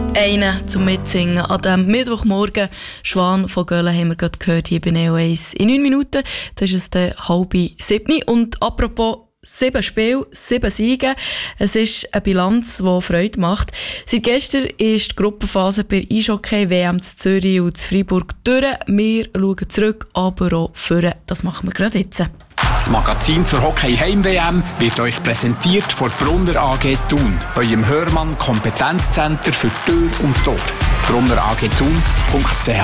Einen zum Mitsingen an diesem Mittwochmorgen. Schwan von Gölen haben wir gerade gehört hier bei Neo 1. In 9 Minuten, das ist es 6:30. Und apropos 7 Spiele, 7 Siege. Es ist eine Bilanz, die Freude macht. Seit gestern ist die Gruppenphase bei Eishockey-WM zu Zürich und zu Freiburg durch. Wir schauen zurück, aber auch vorne. Das machen wir gerade jetzt. Das Magazin zur Hockey-Heim-WM wird euch präsentiert von Brunner AG Thun, eurem Hörmann-Kompetenzcenter für Tür und Tor. brunneragthun.ch.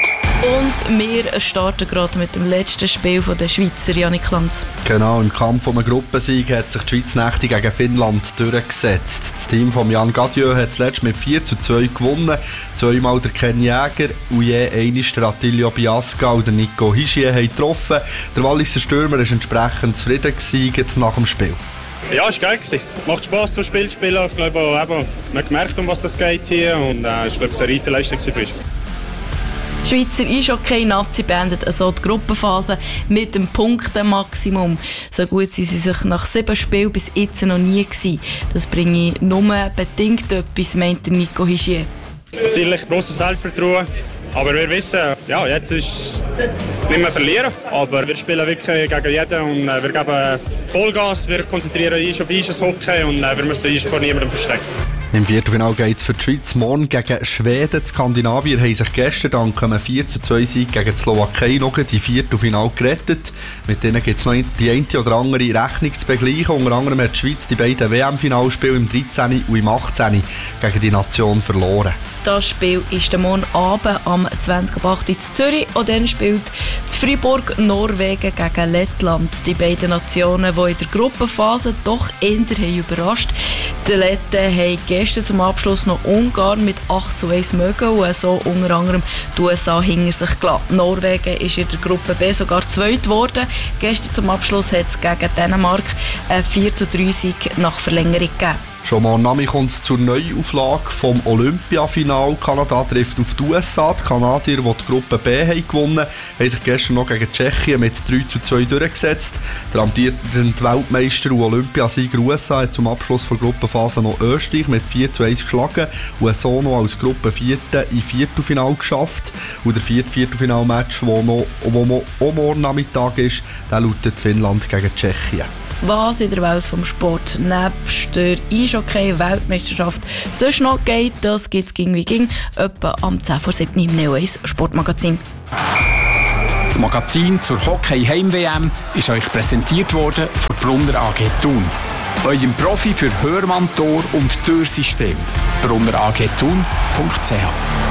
Und wir starten gerade mit dem letzten Spiel der Schweizer, Janik Lanz. Genau, im Kampf um einen Gruppensieg hat sich die Schweiz nächtig gegen Finnland durchgesetzt. Das Team von Jan Gadieu hat zuletzt mit 4:2 gewonnen. Zweimal der Ken Jäger und je einmal der Attilio Biasca und der Nico Hischier haben getroffen. Der Walliser Stürmer war entsprechend zufrieden nach dem Spiel. Ja, es war geil. Macht Spass, zum Spiel zu spielen. Ich glaube, man hat gemerkt, um was das geht hier. Und ich glaube, es war eine reife Leistung für uns. Die Schweizer Eishockey-Nazi beendet also die Gruppenphase mit dem Punktenmaximum. So gut sind sie sich nach 7 Spielen bis jetzt noch nie gewesen. Das bringe ich nur bedingt etwas, meint Nico Hischier. Natürlich grosses Selbstvertrauen. Aber wir wissen, ja, jetzt ist nicht mehr verlieren. Aber wir spielen wirklich gegen jeden und wir geben Vollgas. Wir konzentrieren uns auf Eishockey und wir müssen uns vor niemandem verstecken. Im Viertelfinale geht es für die Schweiz morgen gegen Schweden. Die Skandinavier haben sich gestern dank einem 4:2 Sieg gegen die Slowakei noch die Viertelfinale gerettet. Mit denen gibt es noch die eine oder andere Rechnung zu begleichen. Unter anderem hat die Schweiz die beiden WM-Finalspiele im 13. und im 18. gegen die Nation verloren. Das Spiel ist morgen Abend am 20:08 in Zürich. Und dann spielt das Freiburg Norwegen gegen Lettland. Die beiden Nationen, die in der Gruppenphase doch eher überrascht haben. Die Letten haben gestern zum Abschluss noch Ungarn mit 8:1 mögen und so unter anderem die USA hinter sich gelassen. Norwegen ist in der Gruppe B sogar Zweit geworden. Gestern zum Abschluss hat es gegen Dänemark einen 4:3 Sieg nach Verlängerung gegeben. Schon mal Nami kommt es zur Neuauflage vom Olympiafinal. Kanada trifft auf die USA. Die Kanadier, die die Gruppe B haben gewonnen haben, haben sich gestern noch gegen Tschechien mit 3:2 durchgesetzt. Der amtierende Weltmeister und Olympiasieger USA hat zum Abschluss der Gruppenphase noch Österreich mit 4:1 geschlagen und so noch als Gruppenvierte im Viertelfinale geschafft. Und der vierte Viertelfinalmatch, der morgen Nachmittag ist, der lautet Finnland gegen Tschechien. Was in der Welt vom Sport nebst der Eishockey-Weltmeisterschaft sonst noch geht, das gibt es ging wie ging, etwa am 6:07 im Neo 1 Sportmagazin. Das Magazin zur Hockey-Heim-WM ist euch präsentiert worden von Brunner AG Thun, eurem Profi für Hörmann, Tor und Türsystem. brunneragthun.ch.